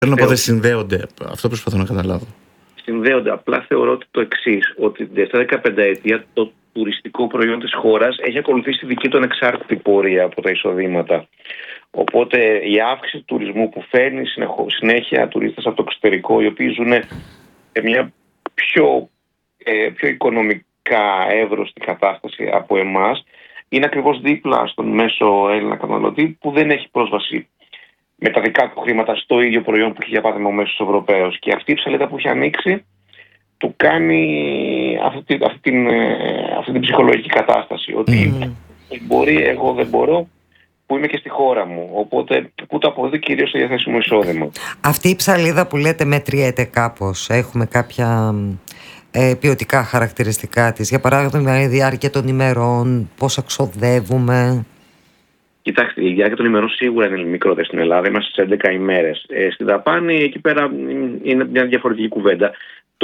Θέλω να πω, δεν συνδέονται. Αυτό προσπαθώ να καταλάβω. Συνδέονται. Απλά θεωρώ ότι το εξής, ότι την τελευταία 15 ετία το τουριστικό προϊόν της χώρας έχει ακολουθήσει τη δική του ανεξάρτητη πορεία από τα εισοδήματα. Οπότε η αύξηση του τουρισμού που φέρνει συνέχεια τουρίστες από το εξωτερικό, οι οποίοι ζουν σε μια πιο οικονομικά εύρωστη κατάσταση από εμάς, είναι ακριβώς δίπλα στον μέσο Έλληνα καταναλωτή που δεν έχει πρόσβαση με τα δικά του χρήματα στο ίδιο προϊόν που έχει για παράδειγμα ο μέσος Ευρωπαίος. Και αυτή η ψαλίδα που έχει ανοίξει του κάνει αυτή την ψυχολογική κατάσταση. Ότι μπορεί, εγώ δεν μπορώ, που είμαι και στη χώρα μου. Οπότε που το αποδίδει κυρίως στο διαθέσιμο εισόδημα. Αυτή η ψαλίδα που λέτε μετριέται κάπως? Έχουμε κάποια ποιοτικά χαρακτηριστικά της? Για παράδειγμα, η διάρκεια των ημερών, πόσα ξοδεύουμε? Κοιτάξτε, η διάρκεια των ημερών σίγουρα είναι μικρότερη στην Ελλάδα. Είμαστε σε 11 ημέρες. Στη δαπάνη, εκεί πέρα είναι μια διαφορετική κουβέντα.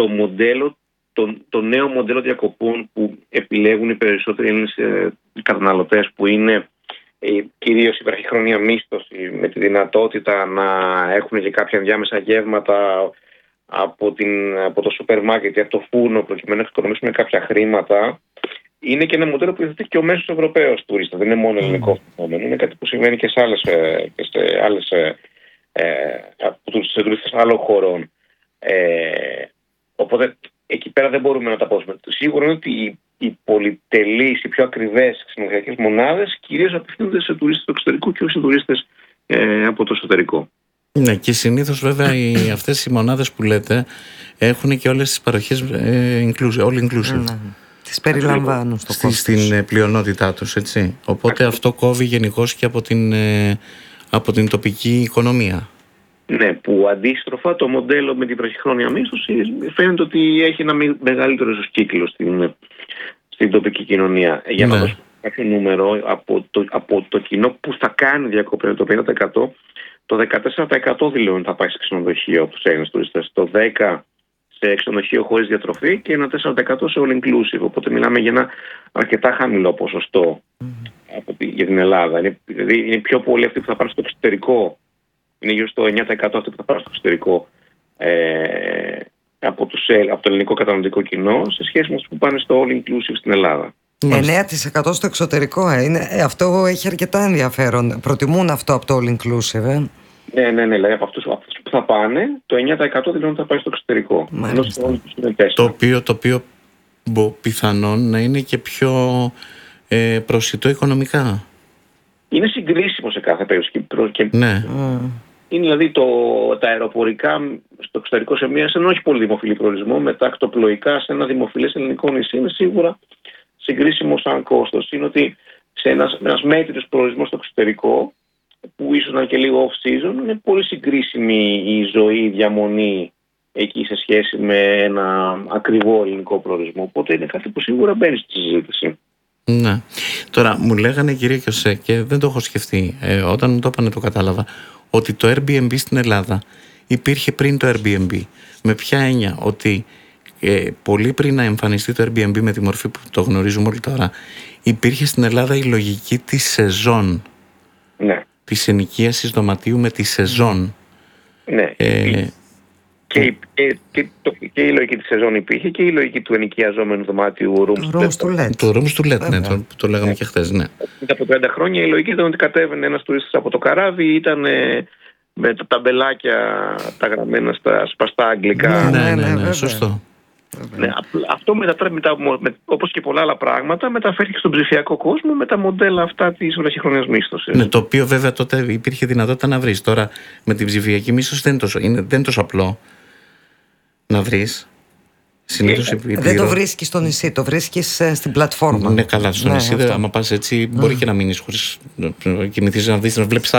Το νέο μοντέλο διακοπών που επιλέγουν οι περισσότεροι Έλληνες καταναλωτές, που είναι κυρίως η βραχυχρόνια μίσθωση με τη δυνατότητα να έχουν και κάποια ενδιάμεσα γεύματα από το σούπερ μάρκετ ή από το φούρνο προκειμένου να εξοικονομήσουν κάποια χρήματα, είναι και ένα μοντέλο που υιοθετεί και ο μέσος Ευρωπαίος τουρίστας. Δεν είναι μόνο ελληνικό φαινόμενο. Είναι κάτι που συμβαίνει και σε άλλες τουρίστες άλλων χωρών. Οπότε εκεί πέρα δεν μπορούμε να τα πούμε. Σίγουρο είναι ότι οι πολυτελείς, οι πιο ακριβές ξενοδοχειακές μονάδες κυρίως απευθύνονται σε τουρίστες του εξωτερικού και όχι σε τουρίστες από το εσωτερικό. Ναι, και συνήθως βέβαια αυτές οι μονάδες που λέτε έχουν και όλες τις παροχές all inclusive. Τις περιλαμβάνουν στο κόστος. Στην πλειονότητά τους, έτσι. Οπότε αυτό κόβει γενικώς και από την τοπική οικονομία. Ναι, που αντίστροφα το μοντέλο με την βραχυχρόνια μίσθωση φαίνεται ότι έχει ένα μεγαλύτερο κύκλο στην τοπική κοινωνία. Για να δώσω κάποιο νούμερο, από το κοινό που θα κάνει διακοπές, το 50%, το 14% δηλώνει θα πάει σε ξενοδοχείο από τους Έλληνες τουρίστες, το 10% σε ξενοδοχείο χωρίς διατροφή και ένα 4% σε all inclusive. Οπότε μιλάμε για ένα αρκετά χαμηλό ποσοστό για την Ελλάδα. Δηλαδή είναι πιο πολλοί αυτοί που θα πάνε στο εξωτερικό. Είναι γύρω στο 9% αυτοί που θα πάνε στο εξωτερικό από το ελληνικό καταναλωτικό κοινό σε σχέση με αυτούς που πάνε στο all inclusive στην Ελλάδα. 9% στο εξωτερικό, αυτό έχει αρκετά ενδιαφέρον. Προτιμούν αυτό από το all inclusive. Ναι, δηλαδή από αυτούς που θα πάνε, το 9% δηλώνει ότι θα πάει στο εξωτερικό. Το οποίο πιθανόν να είναι και πιο προσιτό οικονομικά. Είναι συγκρίσιμο σε κάθε περίπτωση. Ναι. Είναι δηλαδή τα αεροπορικά στο εξωτερικό σε ένα όχι πολύ δημοφιλή προορισμό, με τα ακτοπλοϊκά σε ένα δημοφιλές ελληνικό νησί, είναι σίγουρα συγκρίσιμο σαν κόστος. Είναι ότι σε ένας μέτριος προορισμός στο εξωτερικό, που ίσως να είναι και λίγο off-season, είναι πολύ συγκρίσιμη η ζωή, η διαμονή εκεί σε σχέση με ένα ακριβό ελληνικό προορισμό. Οπότε είναι κάτι που σίγουρα μπαίνει στη συζήτηση. Ναι. Τώρα μου λέγανε, κύριε Κιωσέ, και δεν το έχω σκεφτεί, όταν μου το είπανε το κατάλαβα, ότι το Airbnb στην Ελλάδα υπήρχε πριν το Airbnb. Με ποια έννοια? Ότι πολύ πριν να εμφανιστεί το Airbnb με τη μορφή που το γνωρίζουμε όλοι τώρα, υπήρχε στην Ελλάδα η λογική της σεζόν. Ναι. Της ενοικίασης δωματίου με τη σεζόν. Ναι. Και η λογική της σεζόν υπήρχε και η λογική του ενοικιαζόμενου δωμάτιου rooms to let. Το rooms to let, ναι, το λέγαμε και χθες, ναι. Από 30 χρόνια η λογική ήταν ότι κατέβαινε ένας τουρίστας από το καράβι, ήταν με τα ταμπελάκια τα γραμμένα στα σπαστά αγγλικά. Ναι, σωστό. Ναι, αυτό όπως και πολλά άλλα πράγματα μεταφέρθηκε στον ψηφιακό κόσμο με τα μοντέλα αυτά της βραχυχρόνιας μίσθωσης. Ναι, το οποίο βέβαια τότε υπήρχε δυνατότητα να βρεις. Τώρα με την ψηφιακή μίσθωση δεν είναι τόσο απλό να βρεις. Δεν το βρίσκεις στο νησί, το βρίσκεις στην πλατφόρμα. Ναι, καλά, στο νησί, άμα πας έτσι, μπορεί και να μείνεις χωρίς να κοιμηθείς, να βλέπεις